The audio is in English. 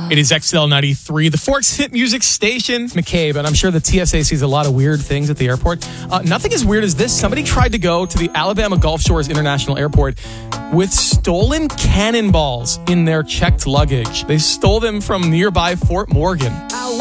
It is XL93, the Forks Hit Music Station. McCabe, and I'm sure the TSA sees a lot of weird things at the airport. Nothing as weird as this. Somebody tried to go to the Alabama Gulf Shores International Airport with stolen cannonballs in their checked luggage. They stole them from nearby Fort Morgan.